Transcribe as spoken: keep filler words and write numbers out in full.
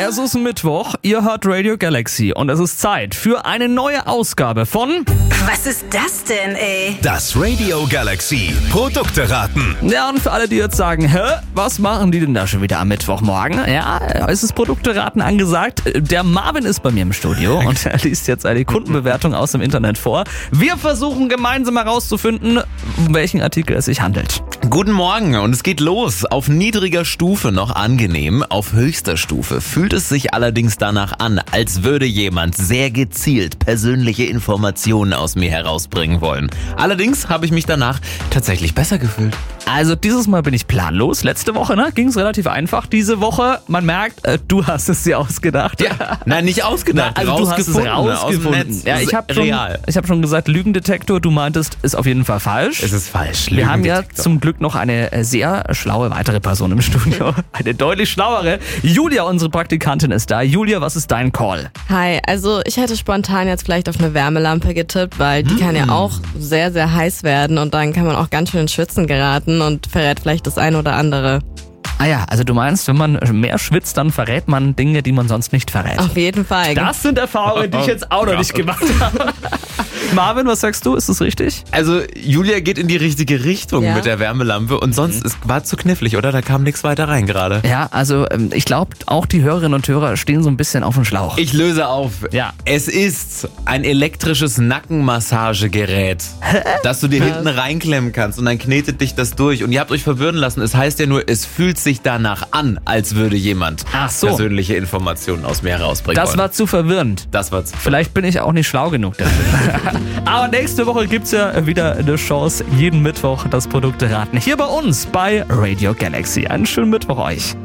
Es ist Mittwoch, ihr hört Radio Galaxy und es ist Zeit für eine neue Ausgabe von... Was ist das denn, ey? Das Radio Galaxy Produkte raten. Ja, und für alle, die jetzt sagen, hä, was machen die denn da schon wieder am Mittwochmorgen? Ja, es ist Produkte raten angesagt. Der Marvin ist bei mir im Studio und er liest jetzt eine Kundenbewertung aus dem Internet vor. Wir versuchen gemeinsam herauszufinden, um welchen Artikel es sich handelt. Guten Morgen und es geht los. Auf niedriger Stufe noch angenehm, auf höchster Stufe fühlt es sich allerdings danach an, als würde jemand sehr gezielt persönliche Informationen aus mir herausbringen wollen. Allerdings habe ich mich danach tatsächlich besser gefühlt. Also dieses Mal bin ich planlos. Letzte Woche ne, ging es relativ einfach. Diese Woche, man merkt, äh, du hast es dir ausgedacht. Ja, nein, nicht ausgedacht, Na, also rausgefunden, du hast es rausgefunden. aus dem Netz. Ja, ich habe schon, real. ich hab schon gesagt, Lügendetektor, du meintest, ist auf jeden Fall falsch. Es ist falsch. Wir haben ja zum Glück noch eine sehr schlaue weitere Person im Studio. Eine deutlich schlauere. Julia, unsere Praktikantin, ist da. Julia, was ist dein Call? Hi, also ich hätte spontan jetzt vielleicht auf eine Wärmelampe getippt, weil die kann ja auch sehr, sehr heiß werden und dann kann man auch ganz schön ins Schwitzen geraten und verrät vielleicht das eine oder andere. Ah ja, also du meinst, wenn man mehr schwitzt, dann verrät man Dinge, die man sonst nicht verrät. Auf jeden Fall. Das sind Erfahrungen, die ich jetzt auch noch nicht gemacht habe. Marvin, was sagst du? Ist das richtig? Also Julia geht in die richtige Richtung Ja. mit der Wärmelampe und sonst es war zu knifflig, oder? Da kam nichts weiter rein gerade. Ja, also ähm, ich glaube, auch die Hörerinnen und Hörer stehen so ein bisschen auf dem Schlauch. Ich löse auf. Ja. Es ist ein elektrisches Nackenmassagegerät, das du dir hinten reinklemmen kannst und dann knetet dich das durch. Und ihr habt euch verwirren lassen. Es heißt ja nur, es fühlt sich danach an, als würde jemand Ach so. persönliche Informationen aus mir herausbringen Das wollen. war zu verwirrend. Das war zu Vielleicht bin ich auch nicht schlau genug dafür. Aber nächste Woche gibt's ja wieder eine Chance, jeden Mittwoch das Produkt raten. Hier bei uns bei Radio Galaxy. Einen schönen Mittwoch euch.